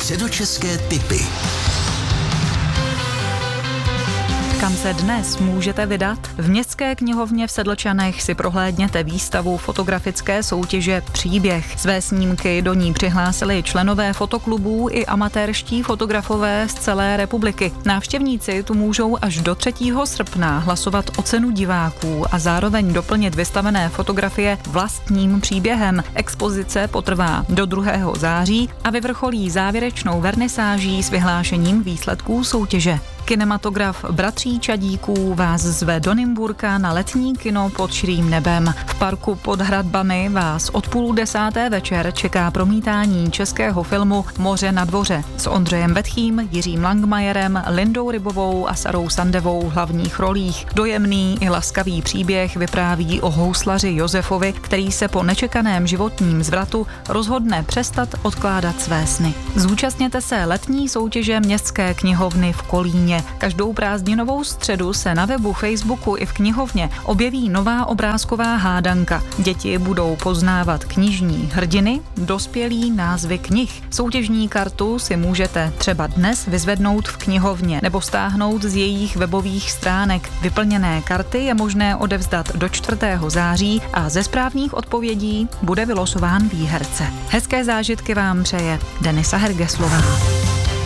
Středočeské tipy. Kam se dnes můžete vydat? V Městské knihovně v Sedlčanech si prohlédněte výstavu fotografické soutěže Příběh. Své snímky do ní přihlásili členové fotoklubů i amatérští fotografové z celé republiky. Návštěvníci tu můžou až do 3. srpna hlasovat o cenu diváků a zároveň doplnit vystavené fotografie vlastním příběhem. Expozice potrvá do 2. září a vyvrcholí závěrečnou vernisáží s vyhlášením výsledků soutěže. Kinematograf Bratří Čadíků vás zve do Nymburka na letní kino pod širým nebem. V parku pod hradbami vás od 9:30 večer čeká promítání českého filmu Moře na dvoře s Ondřejem Vetchým, Jiřím Langmajerem, Lindou Rybovou a Sarou Sandevou v hlavních rolích. Dojemný i laskavý příběh vypráví o houslaři Josefovi, který se po nečekaném životním zvratu rozhodne přestat odkládat své sny. Zúčastněte se letní soutěže Městské knihovny v Kolíně. Každou prázdninovou středu se na webu, Facebooku i v knihovně objeví nová obrázková hádanka. Děti budou poznávat knižní hrdiny, dospělí názvy knih. Soutěžní kartu si můžete třeba dnes vyzvednout v knihovně nebo stáhnout z jejich webových stránek. Vyplněné karty je možné odevzdat do 4. září a ze správných odpovědí bude vylosován výherce. Hezké zážitky vám přeje Denisa Hergeslová.